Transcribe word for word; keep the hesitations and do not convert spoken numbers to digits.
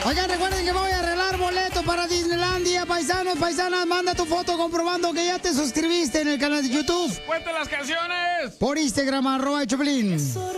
Oigan, recuerden que voy a arreglar boletos para Disneylandia, paisanos, paisanas. Manda tu foto comprobando que ya te suscribiste en el canal de YouTube. ¡Cuenta las canciones! Por Instagram, arroba el Choplin.